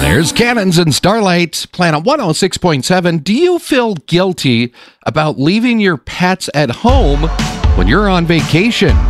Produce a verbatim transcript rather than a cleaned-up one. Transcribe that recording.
There's Cannons and Starlight, Planet one oh six point seven. Do you feel guilty about leaving your pets at home when you're on vacation?